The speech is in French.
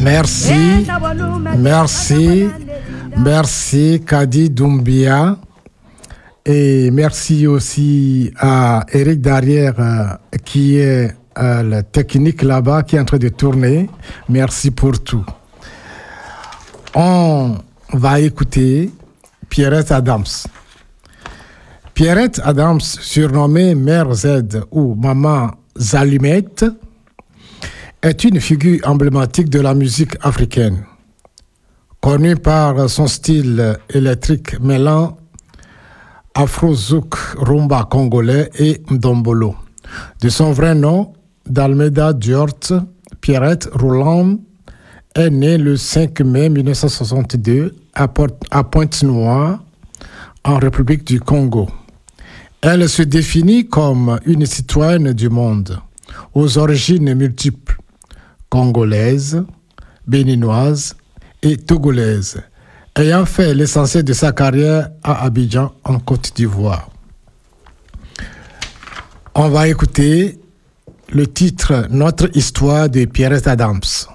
Merci, merci, merci Kadi Doumbia. Et merci aussi à Eric Darrière qui est la technique là-bas, qui est en train de tourner. Merci pour tout. On va écouter Pierrette Adams. Pierrette Adams, surnommée Mère Z ou Maman Zalumette, est une figure emblématique de la musique africaine. Connue par son style électrique mêlant afro-zouk, rumba congolais et ndombolo. De son vrai nom, d'Almeida Diort, Pierrette Roland est née le 5 mai 1962 à Pointe-Noire, en République du Congo. Elle se définit comme une citoyenne du monde, aux origines multiples, congolaise, béninoise et togolaise, ayant fait l'essentiel de sa carrière à Abidjan, en Côte d'Ivoire. On va écouter le titre « Notre histoire » de Pierrette Adams.